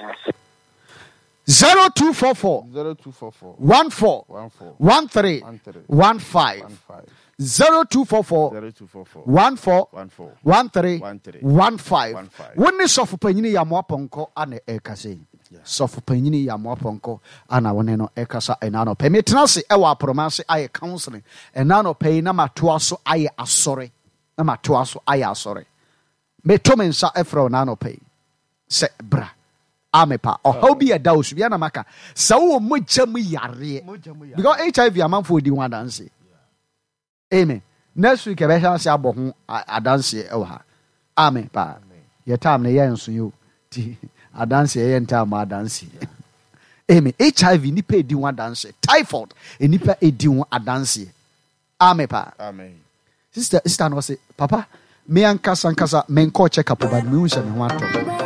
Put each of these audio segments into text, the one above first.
0244 0244 14 13 15 0244 14 13 15 Woni sofu panyini ya mwaponko ana ekase sofu panyini ya mwaponko ana woni no ekasa enano pe metenase ewa apromase aye counseling enano pe na matoaso aye asore na matoaso aye asore metomensa efro nano pe se bra amepa how be a daus bi na maka sa wo mogya mu yare because HIV amanfo di one dance amen next week ebe sha sia bo ho adanse e ha amen pa your time na ye nso yo ti adanse ye ntam adanse amen HIV nipa edi one dance typhoid nipa edi one adanse amen pa amen sister no say papa me ankasa me nko check up ba me unse me ho ato.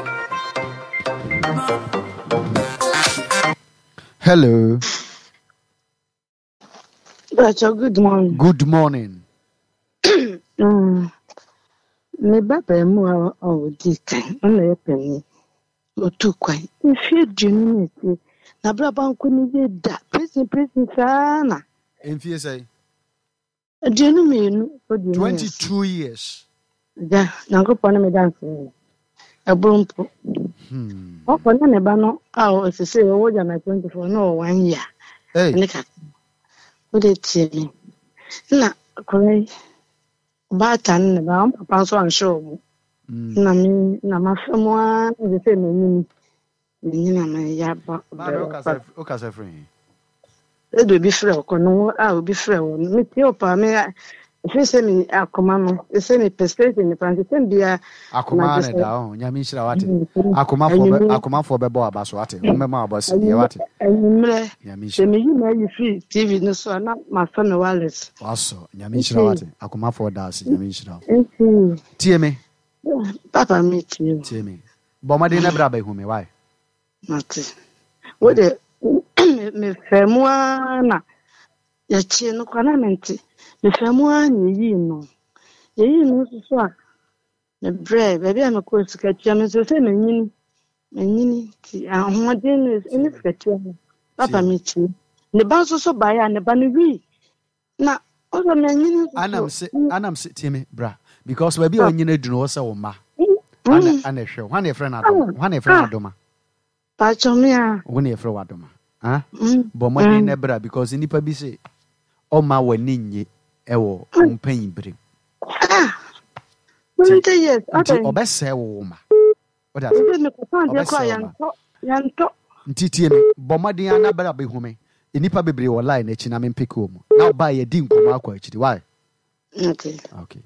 Hello. Good morning. Good morning. Me baba mu o di kan o na penny. O tu kwai. If you do me na bra banko ni be da. Prison sana. Enfie say. Adunu me no. 22 years. Ja, nangopo na me dance. Abrumpo. O ko na ne ba no a o sese o ja na 24 no 1 year. Hey. Nika. O de tie. Na ko Batan ne ba papa so ansho mu. Na mi na mafemwa de se me ni na me ya ba. O ka se free. E do bi frɛ ko no a obi frɛ wo. Mi ti opa me fi se mi akoma no. E se mi perspective ni pan se bia akoma na da o nyame nhira wate. Akoma fo be bo abaso wate. O me ma abasi de wate. Anyimre. Nyame Se mi nhira. yi na yi free TV no so na ma fa me wireless. Waso nyame nhira wate. Akoma fo da ase nyame nhira. Tie me. Papa me tie. Tie me. Bo ma de na bra ba hu me why? Mate. Wo de me famua na ya chi no kwa na mente. Me famua ni yi no. Yi no so a me bre baby am ko sika tia me so se me nyini ti ahode no ni sika tia. Papa me tie. Ne ba so ba ya ne ba no wi. Na o so me nyini so. Anam se tie me bra because baby o nyina dunu wo se wo ma. Ana hwe. Hwan e friend adoma? Hwan e friend adoma? Pa chomia. Won e friend adoma. But money nebra because nipa bi say o ma wani nye ewo mpanyin bere. Yes. Okay. Obese wo ma. What does? Nti tie me, bomadi ana bra be hume. Nipa bebre wo line echi na me mpeke wo mu. Na ba ye di nkoma akwa echi. Why? Okay.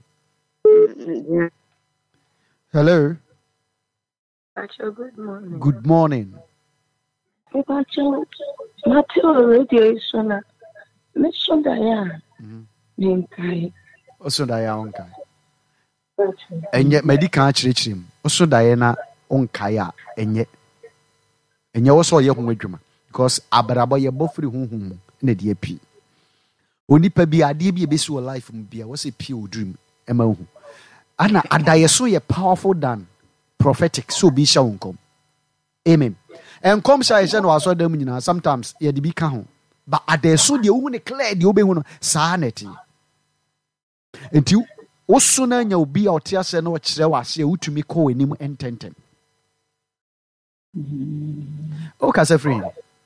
Hello. Pacho, good morning. Good morning. Pacho, Mateo radio is on. Mission Diane. Ninkai. Oso da ya onkai. Enye medical chirichirim. Oso da ya na onkai a enye wo so ye ho adwuma because abrabo ye bofri hunhum na de api. Onipa bi ade bi ebesi wo life mu bia wo se pi o dream e ma hu. Ana adaye so ye powerful than prophetic so bi sha wonkom. Amen. And come sha ye no aso dem nyina sometimes ye de bi ka ho. But adaye so de wo ne clear de obehu no saa neti. Enti oso na nya obi a ote ase na o kire wa ase utumi ko enim ententen. O ka se free.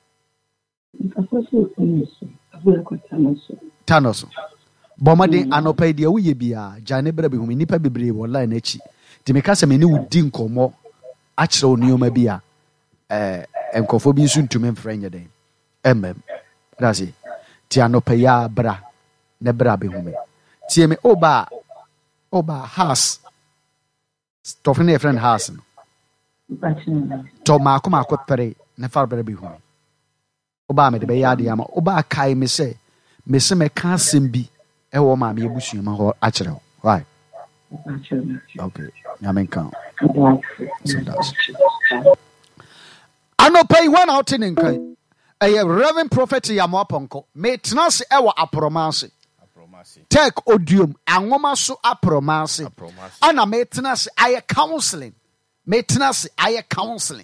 Thanos. Bomade anopa dia wo ye bia jane bra be humi nipa bebre wo line na chi. Ti me ka se me ni wudi nkomo a kire o nioma bia enkofo bi nsu ntumi mfra nya den. That's it. Ti anopa ya bra ne bra be humi. Ti me oba has stofne e friend has no. To ma pere ne far bra be humi. Oba me de be ya de ama oba kai me se me ka asem bi e wo ma me ebusu ma ho a kire ho. Why? Okay. Nyamen kan. So that's. Anopai one out in kan. Reverend Prophet Yamoponko me tnas e wo apromase. Take odium anwoma so apromase. Ana me tnas aye counseling. Me tnas aye counseling.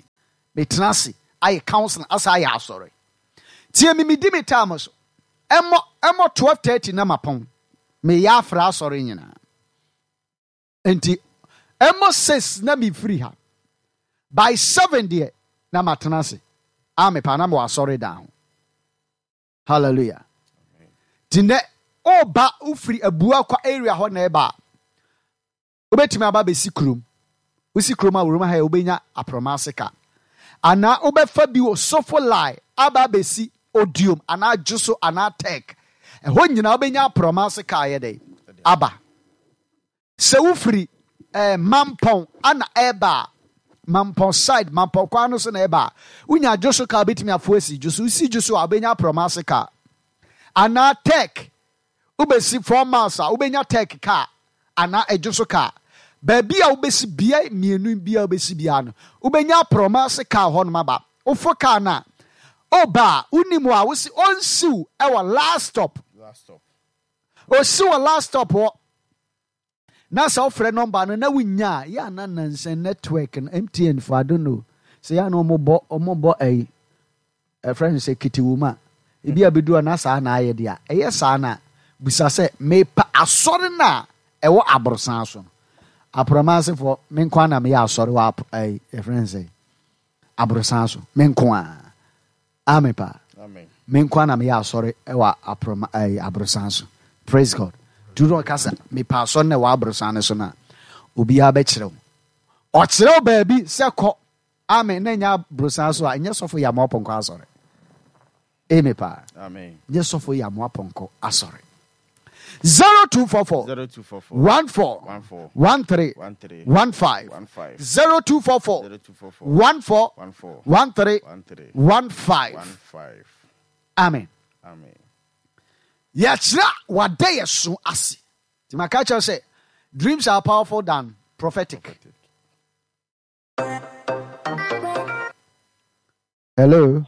metenase ayɛ counseling asa ayɛ asɔre tie me medi me time so ɛmɔ 12:30 na mapɔn meyɛ afra asɔre nyinaa enti ɛmɔ 6 na mefiri ha by 7 deɛ na matenase amepa na mewɔ asɔre down hallelujah tinɛ oba ufiri abua kwa area hɔ na ɛba wobɛtumi aba bɛsi kurom wosi kurom a woroma ha wobɛnya apromasica ana wobɛfa bi wɔ sofo lie aba bɛsi odium ana juso ana tech ɛhɔ nyina wobɛnya apromasica ayɛ dɛ aba sɛ wofiri mampɔn ana ɛba mampɔn side mampɔn kwa no so na ɛba wonya juso ka wobɛtumi afo asi juso wosi juso a wobɛnya apromasica ana tech wobɛsi 4 miles a wobɛnya tech car ana juso car baabi a wobɛsi bia mmienu bia wobɛsi bia no wobɛnya promase car hɔ no maba wofo car na oba unim a wosi onsiw ɛwɔ last stop osiw last stop hɔ na sɛ wofrɛ number no na wonya ya na nansan network no MTN for I don't know sɛ ya na ɔmobɔ a friend sɛ kitiwuma ebi abedu na saa na ayɛ dia ɛyɛ saa na bisa sɛ mepa asɔre na ɛwɔ aborosan so apromase for menkwa na me asɔre wa friend say aborosan so menkwa amepa amen menkwa na me asɔre ɛwɔ aborosan so praise God duro kasa mepa asɔre na ɛwɔ aborosan so na obi abɛkyerɛw ɔkyerɛw baabi sɛ kɔ amen na nya aborosan so a nyɛ sɔfo ya ma ɔpɔnkɔ asɔre amepa amen nyɛ sɔfo ya ma ɔpɔnkɔ asɔre 0244 14 13 15 0244 14 13 15 amen yɛkyerɛ wada yɛ so ase nti maka kyerɛ sɛ dreams are powerful than prophetic. Hello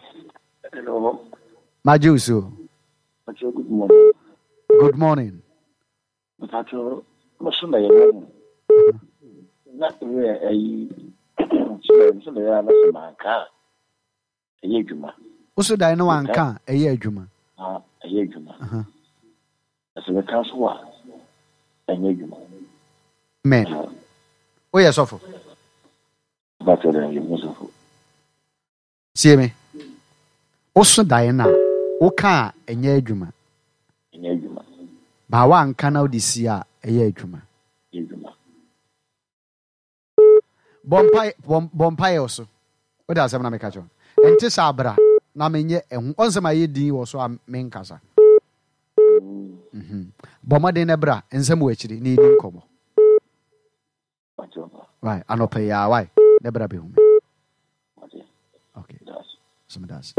Majuso. Good morning. Good morning. Pacho, masuna yenu. Na we ayi. So le ya na semanka. Eye dwuma. Uso dai no anka eye adwuma. Eye dwuma. Ase we kan so wa. Eye dwuma. Men. O ye sofo. Pacho le yemu sofo. Sie me. Uso dai na o ka enye adwuma. Enye adwuma. Ba wa anka na odisi a eye adwuma. Adwuma. Bompai also. What does na make acho? Enti sabra na menye ehu onsema ye din wo so a menkasa. Bomade na bra ensem wo akiri na edi nkomo. Pacho. Why? Anope ya why? Na bra be hu. Okay. Some does.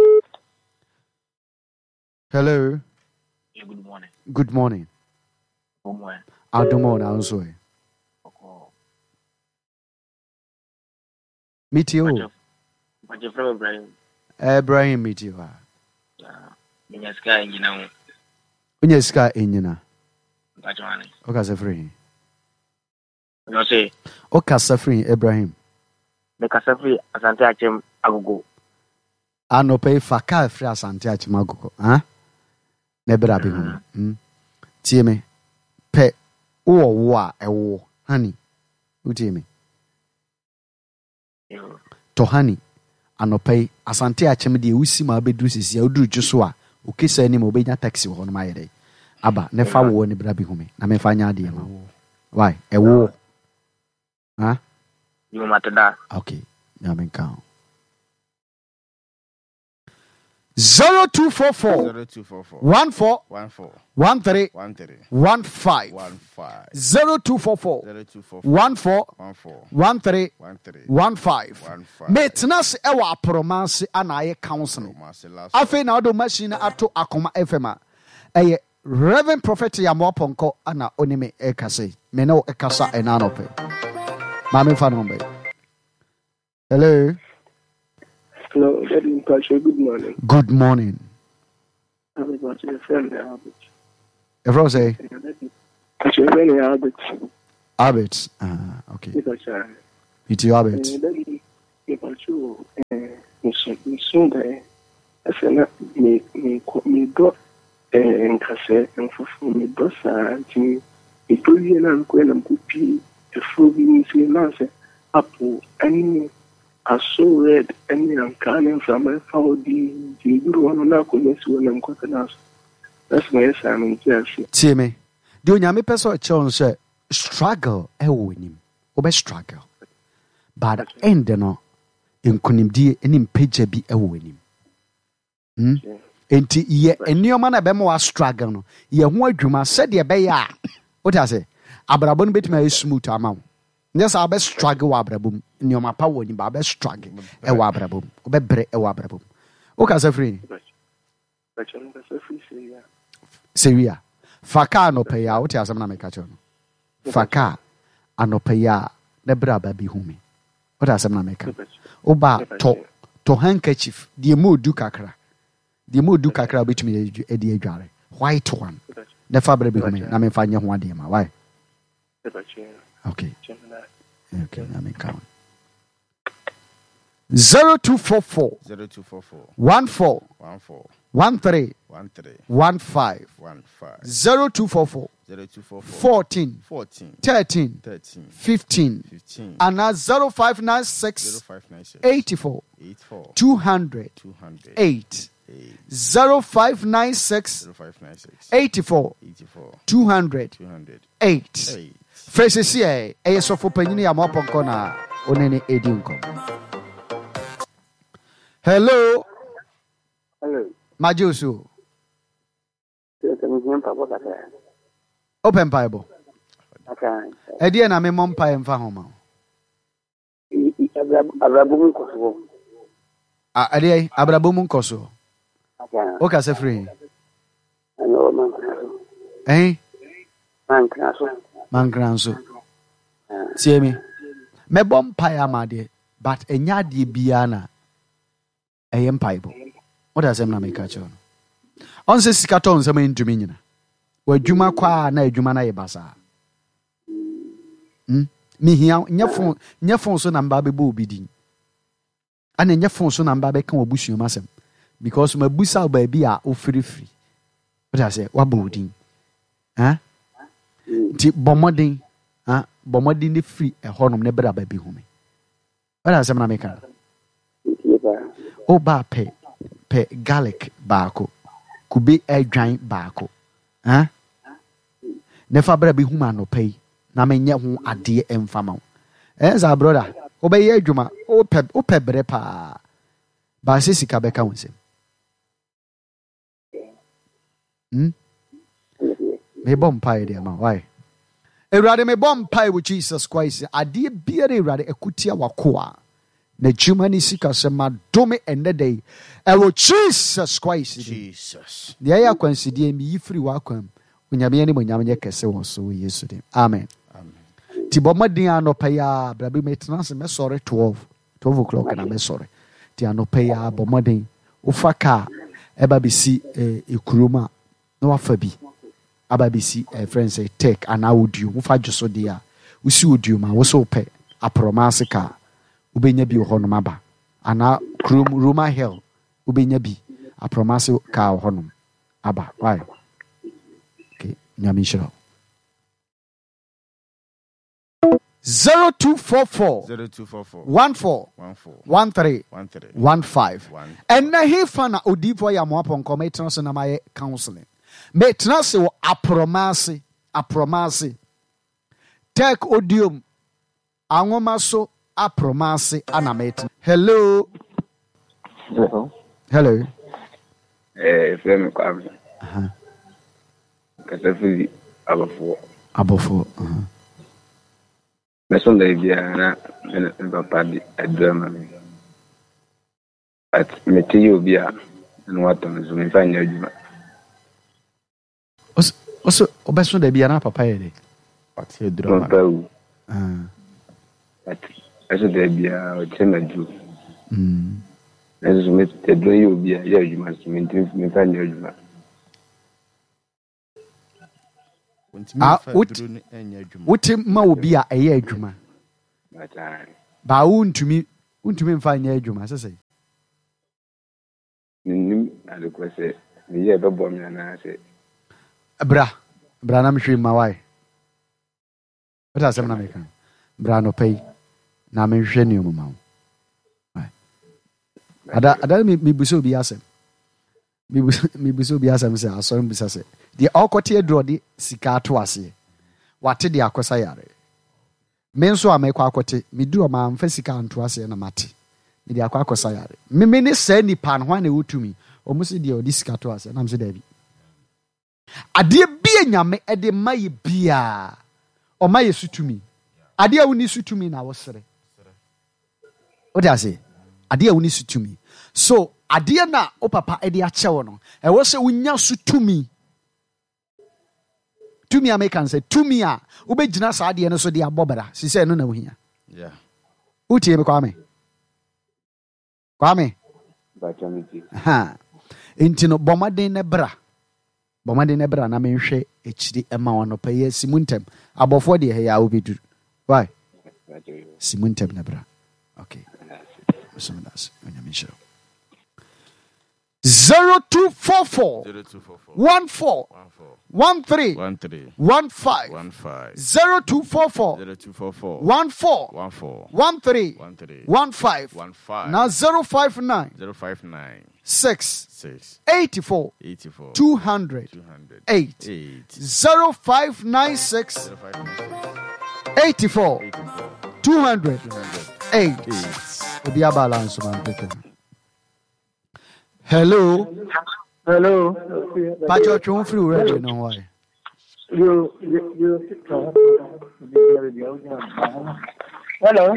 Hello. Yeah, good morning. Good morning. Good morning. Adomona also. Meet you. Ibrahim meet you. Unyeska enyina. Okasa free. No say. Okasa free Ibrahim. Me kasa free asante achem agogo. Ano pay faka free asante achem agogo. Huh? Nebra bi hu. Tie me. Pe wo a ewo honey. Utie me. To honey. Ano pay asante achem de usi ma bedu sisi a oduru juso a okisa ni ma obenya taxi ho no ma yede. Aba ne fa wo ne bra bi hu me. Na me fa nya ade ma. Why? Ewo. Huh? You matter that. Okay. Yeah, me count. 0244 14 13 15 0244 14 13 15 Metnas ewa apromance ana aye counsel afi na odo machine ato akoma fm eye Reverend Prophet Yamoponko ana onime ekase me no ekasa enanope mame fa nombe. Hello. Hello, Daddy Pacho, good morning. Good morning. I'm going to friend Albert. Everyone say? Pacho, friend Albert. Albert. Okay. It's your Albert. Daddy Pacho, soon there. I said, me do and Cassette and for me, Dossa, Jimmy. It told you and I'm going to be a full being answer. Apple, any I so read any uncanny from my found the good one on our connection when I'm cotton house. That's my assignment, yes. See me. Do you me person chance struggle a winning? Obe struggle. But end no in kunimdi in page be a winning. Enti ye enioma na be mo struggle no ye ho adwuma said ye be ya what I say abrabon betima smooth amount yes I be struggle wa abrabom enioma pa woni ba be struggle e wa abrabom obe bre e wa abrabom o ka say free Seria faka no pay ya what asem na me ka cho no faka anopa ya na bra ba bi humi what asem na me ka oba to handkerchief die mo du kakra the more do kakra between the edware white one the fabric be na me fanya ho ade ma why okay na me count 0244 14 13 15 0244 14 13 15 and 0596 84 200 8 0596 84 200 8 Phrases here a sofo panyini ya mwaponko na onene edi nkom. Hello Majusu Open Bible Edi na me mompa emfa homa Abrabum koso adi abrabum nkoso o ka se free mankranso see me bompa ya made but enya de bia na eyem Bible what does na make catch on se sikaton se me ntumi nyina wa adwuma kwa na adwuma na yebasa mi hia nyefon so na mba bebo obidi ana nyefon so na mba be kan obusuo masem because my busa ba bia o free what I say wa bodin ti bomodin bomodin ni free e honom ne bra ba bi humi what I say na make o ba pe garlic baako kube edwan baako ne fa bra bi huma no pay na menye ho ade emfama za brother obeye adwuma o pe bre pa ba se sika be ka wonsem me bom pie de ma why Erade me bom pie with Jesus Christ ade biere erade akutia wakoa na juma ni sika se ma dome ende day ewo Jesus Christ Jesus de ya kwansidie mi yifri wakwam onyame ne monyame ye kese wo so Yesu de amen ti bomodin anopa ya brabi metena se me sore 12 o'clock na me sore ti anopa ya bomodin ufaka eba bisi ekuroma na wafa bi aba bisi friends say take an audio ufa joso dia usi audio ma wo so pe apromase ka ubenya bi honom aba ana Roma Hill ubenya bi apromase ka honom aba why okay nyame shiro 0244 14 13 15 and na he fana odipo ya moaponko metrans na my counseling metrans wo apromase take odium anwoma so apromase anamet hello Frame Kwame. Kasafi abofo Meson da bia na papa di adama me. At metiyo bia na wato so me fanya adwuma. Oso obeso da bia na papa ye de. Ati drama. At eso da bia o tema ju. Eso me te do yo bia ya adwuma so me fanya adwuma. Wuti ma obi a eye adwuma ba wuntumi mfa nya adwuma sese Nim adequate say the year bebo me na say. Bra na mhwe ma why. What asem na make? Bra no pay. Na mhwe ni omuma. Ada mi buso bi asem. Mi buso bi asem say asori bisa say. The okote adro de sika to ase. Wate de akosa yare. Me nso amekwa akote, mi duro ma amfa sika anto ase na mate. Me de akosa yare. Me ne say nipa no na wotumi. Omusi de odi sika to ase na mse da bi. Ade bia nyame de maye bia. O maye sutumi. Ade a woni sutumi na wo sere. What I say? Ade a woni sutumi. So ade na o papa de ache wo no. E wo se wonya sutumi. Tumi American say tumi a wo be gina sa ade no so de abobara. Si say no na wo hia. Yeah. Utie me Kwame. Kwame. Ha. Intino bomaden ne bra. Bomaden ne bra na menhwe echiri ema wono paye simuntem. Abofo de he ya obedu. Why? Simuntem ne bra. Okay. So that's when you mention 0244 14 13 15 0244 14 13 15 now 059 6 84 200 8 0596 84 200 8 Obi balance man take. Hello. Pacho chun free radio no why. You Hello.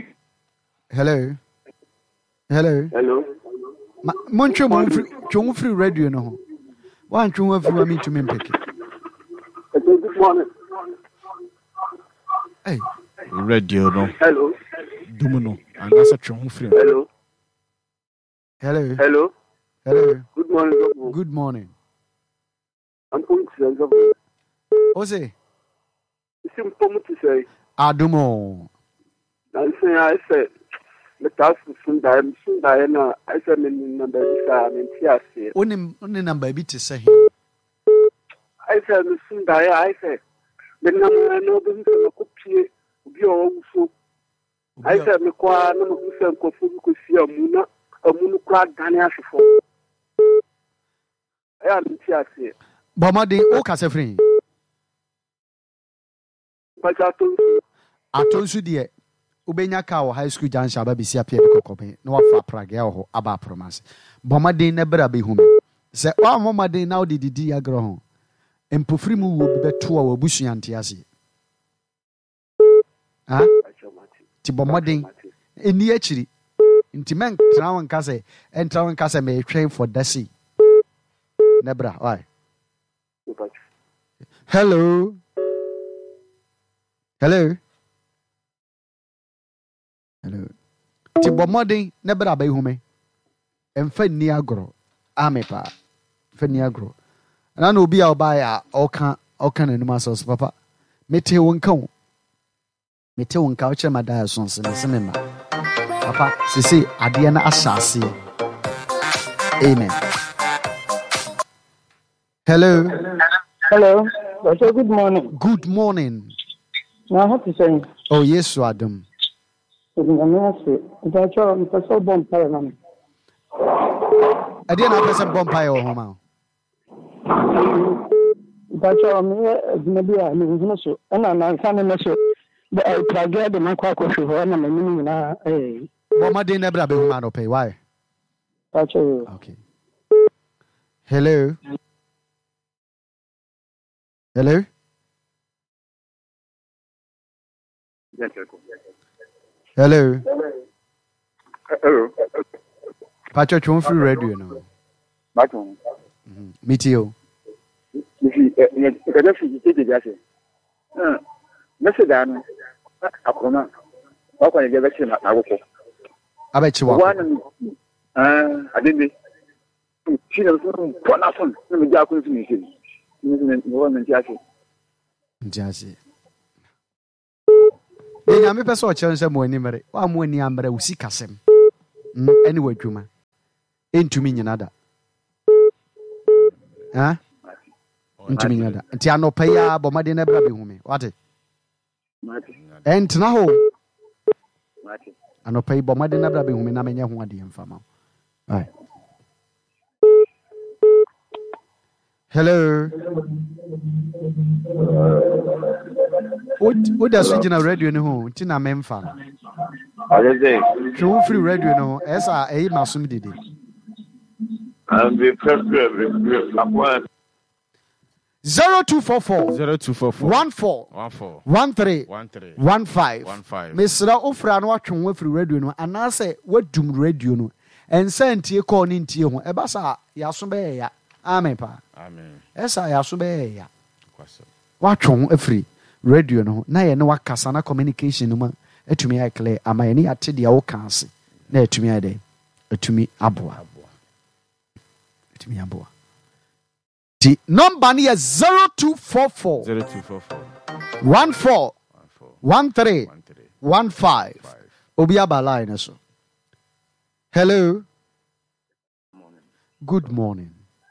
Moncho chun free radio no. One chun free me to me pick. Good morning. Hey. Radio no. Hello. Dumuno. And that's a chun free. Hello. Good morning. Good morning. I'm going to say. Ose. It's important to say. Adumo. I say, the task is Sunday, na I said, number is Only number bit to say. I said, Sunday, I said, the number no business of a copy of your own soup. I said, the choir, no business of could see a moon crowd Daniel for. I am here. Bomadi o kase free. But I told you dear. Ubenya ka high school junction aba bisi apia de kokope na wafa praga ho aba promise. Bomadi na bra be humi. Se o momadi na odididi agro ho. Empofri mu wo beto a wabusu ante ase. Ha? Ti bomadi eni akiri. Nti men trawan kase en trawan kase me train for dasi. Nebra, why? Hello. Ti bomodi nebra be hume. Emfa ni agro. Amepa. Fe ni agro. Na no obi a oba ya oka nanuma so papa. Mete wonka o che madaya sonse ne semema. Papa, sisi ade na asase. Amen. Hello. So good morning. Good morning. Now what is saying? Oh yes, Adam. I'm so bonfire. I didn't have some bonfire or home. But maybe I mean so and I'm saying so but I target the man quite sure and I'm meaning na eh Mama dey never be man pay why? Okay. Hello. Pacho chun free radio no. Baton. Meet you. Akoma. Wako ni gebe chima na woko. Abechi wako. Adende. China so pona son. Ni ja kun fini shi. Ni won ntiase. Nyame pese o chense mo ani mere. Wa mo ani amere usi kasem. Anyway dwuma. Entumi nyina da. Huh? Ntumi nyada. Nti anopa ya bo made na bra be humi. What? Ent na ho. Anopa yi bo made na bra be humi na menye ho ade mfama. Right. Hello. What does original radio no ho? Ti na memfa no. Show free radio no. Esa e masum dede. And we press 0244 14 15. Mesra ofra no atwe ho free radio no anase wadum radio no. Ensa ntie call ni ntie ho. Eba sa yaso be ya. Amen pa. Amen. Esa yaso be ya. Watwe ho free radio no na ye ne wakasa na communication no ma etumi ya clear ama ye ne ate de wo kan ase na etumi ya de etumi aboa etumi aboa ti number ni 0244 14 13 obi abala ina so. Hello. Good morning.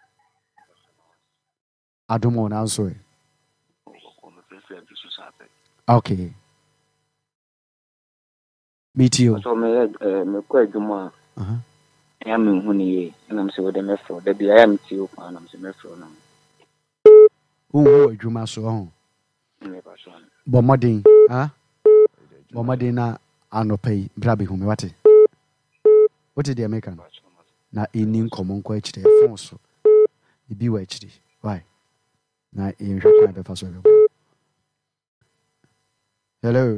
Adomo na so. Okay. Meet you. So me quite more. I am in Honey, and I'm so the metro. The be I am to you, and I'm the metro now. Oh, you must so. Bomadin, Bomadina, Anope, Brabi, whom what? What did the American? Na in common quite the phone so. You be HD. Why? Na in your first. Hello.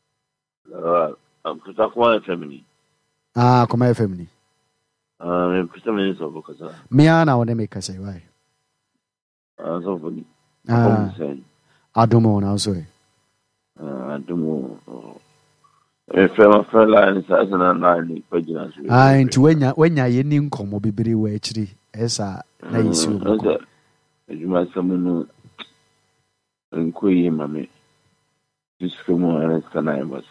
I'm Kutakwa family. Come family. I'm Minutes of Bokasa. Me and I want to make a say why. So funny. Adomo now, sorry. Adomo. If I'm a fella and it's an line, and when you're in come, be very way, actually, as a nice you must summon and queen, mammy. This from one can I was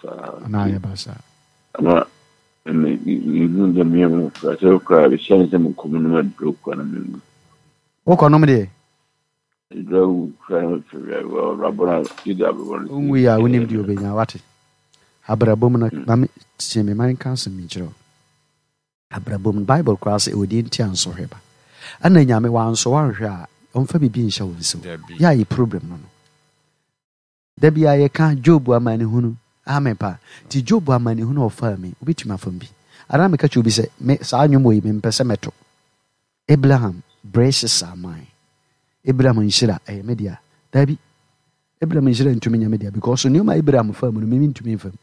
you the mirror for so crowd, sharing them common broke on a minute. What comedy? Drove rubber, we are winning you being what? Abrabomna, mammy, see me, my counsel, Mitchell. Abrabom Bible class, it would intend so heba. And then Yami one so one share on Fabi being shown so. Yeah, a problem, no. Debbie, I can't Job a man who Amen pa. Ti Job a man who no farming, which my family. I make a chubi say, me Sanyum way in Pesameto. Abraham, braces are mine. Abraham and Shira, a media. Debbie. Abraham is into me media because you knew my Abraham firm and mean to me firm.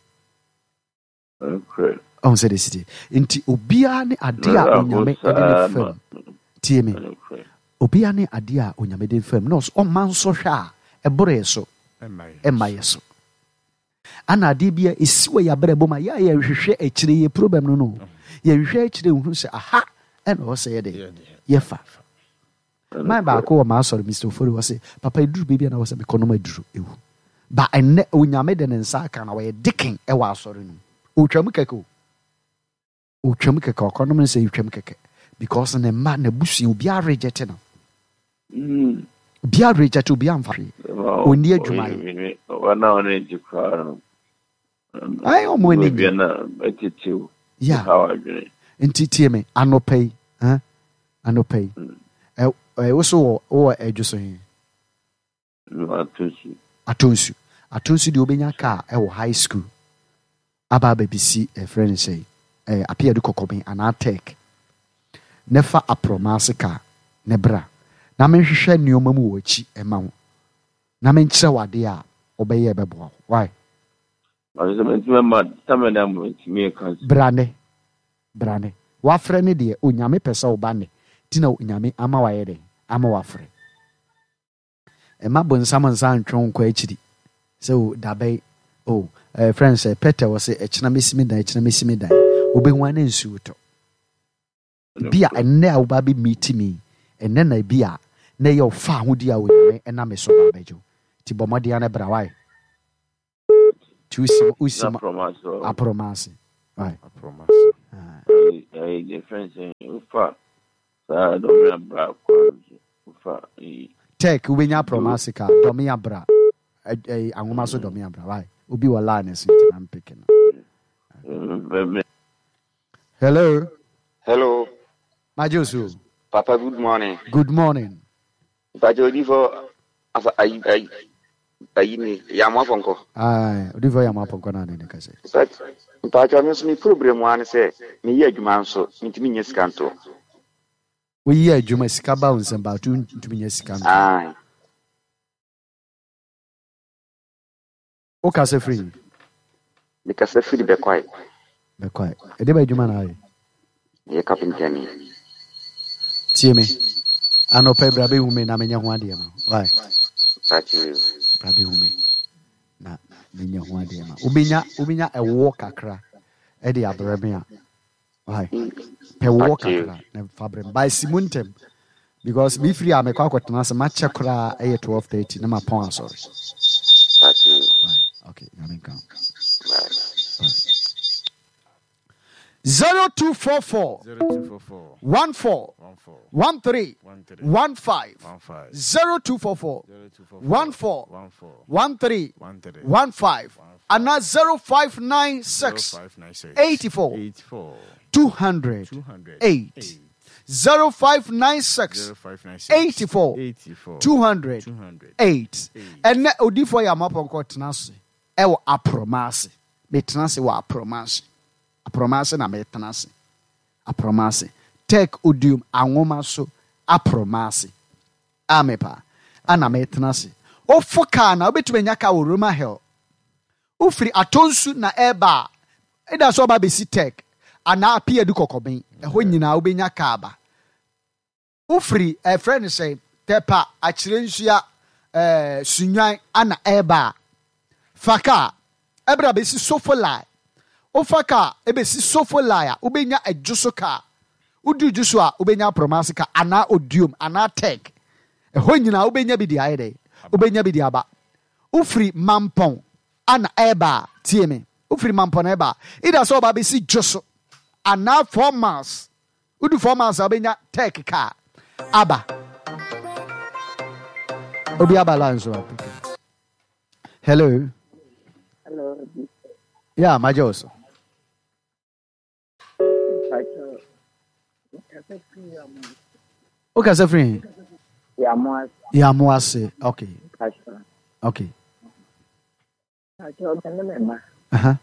On said the city. Inti Obiane Adia on your made firm. TM. Obiane Adia on your made firm. No, on man so sha, a boreso. Emayeso. Ana dibia is where ya breboma ya hwehwe akire problem no. Ya hwehwe akire hu se aha and o say dey. Ye fa. My ba ko ma sorry Mr. Ofori was say papa iduru baby na was say me kono ma duru ewu. Ba enne onyame de nsa aka na we dikin e wa sorry no. Otwam keke kono me say otwam keke because ne ma na busu obi a reject no. Bia reject obi amfa. Oni adwuma yi. Wana one jikwa. Ai o mo ni bia na etitiu. Yeah. How are you? Entitie me anopay, anopay. Also o edwuso hin. Atonsu de obenya ka e wo high school. Aba babisi a friend say appear de kokoben an attack. Never apromase ka nebra. Na menhwehwe nioma mu wo chi e ma wo. Na menkyere wade a obeye bebo. Why? Brane. Wafre ne de onyame pesa obane. Tina onyame ama waye de. Ama wafre. Ema bonsam nsa ntwon kwa akiri. So dabai friends say Peter was say echna mesimi dan. Obehu ana nsu to. Bia enne a oba be meet me. Enne na bia na ye ofa hodi a onyame ena me so babajo. Ti bomode ana bra why? Usima apromase. Right. Apromase. Friends say ufa sa do me bra kwa Tech ubenya promasika domia bra. Angoma so domia bra. Why? Ubi wala na sinti I'm picking. Hello. Hello. Majosu. Papa, good morning. Good morning. Pajodivo Yamafonko. Aye, Odivo Yamafonko na ne kase. But Pajo me problem one say me ye adwuma so ntimi nya sika nto. We ye adwuma sika ba nsamba to ntimi nya sika nto. Aye. O kase free. The kase free be quiet. Be quiet. E de ba adwuma na aye. Ye carpenter ni. Tie me. Anope brabe hume na menya ho ade ma. Why? Pachi. Brabe hume. Na menya ho ade ma. Ubenya ewo kakra. E de abreme a. Why? Pe wo kakra na fabrem. By simuntem. Because be free am kwa kwatena se match kra e 12:30 na ma pon sorry. Pachi. Why? Okay, na me come. Right. 0244 14 13 15 0244 14 13 15 and now 0596 84 208 0596 84 208 and odi for ya mapon tenase e wo apromase me tenase wo apromase apromase na me tenase apromase tek odium anwoma so apromase amepa ana me tenase o foka na obetumenya ka wo Roma Hill ufiri atonsu na eba eda so ba besi tek ana apia du kokoben eho nyina obenya kaaba ufiri friend say tepa akire nsua sunwan ana eba faka ebra besi sofola ofaka ebesi sofola ya obenya adjuso ka udu juso a obenya promise ka ana odium ana tek eho nyina obenya bi di ayede obenya bi di aba ufiri mampon ana eba tie me ufiri mampon eba ida so ba besi juso ana 4 months udu 4 months obenya tek ka aba obi aba lanzo apike. Hello. Yeah, Majoso. Okay, so free. Yeah, Moase. Okay. Okay. Uh-huh.